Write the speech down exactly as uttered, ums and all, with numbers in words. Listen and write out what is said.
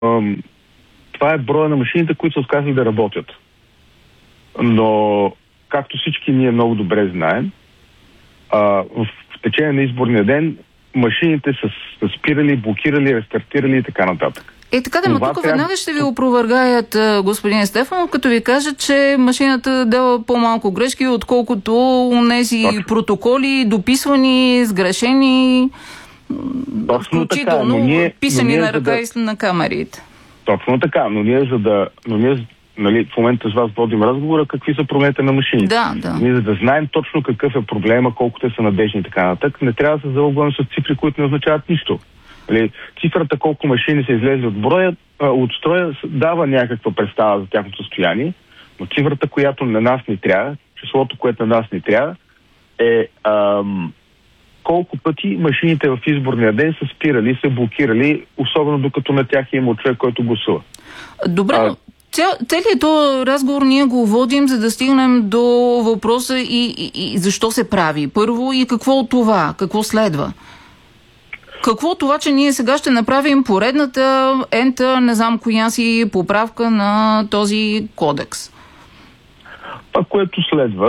това е броя на машините, които са отказали да работят. Но, както всички ние много добре знаем, а, в течение на изборния ден машините са, са спирали, блокирали, рестартирали и така нататък. Е, така да, но тук трябва... веднага ще ви опровергаят, господин Стефанов, като ви кажат, че машината дава по-малко грешки, отколкото онези протоколи, дописвани, сгрешени, точно включително така, ние, писани на ръка да... и на камерите. Точно така, но ние за да... Но ние, нали, в момента с вас водим разговора какви са проблемите на машините. Да, да. Ние за да знаем точно какъв е проблема, колко те са надежни и така нататък, не трябва да се залъгваме с цифри, които не означават нищо. Нали, цифрата колко машини са излезли от броя, от строя, дава някаква представа за тяхното състояние, но цифрата, която на нас ни трябва, числото, което на нас ни трябва, е ам, колко пъти машините в изборния ден са спирали, са блокирали, особено докато на тях е имал човек, който гласува. Добре, а... Ця, целият този разговор ние го водим, за да стигнем до въпроса и, и, и защо се прави първо и какво от това, какво следва. Какво от това, че ние сега ще направим поредната ента, не знам коя си поправка на този кодекс? Това, което следва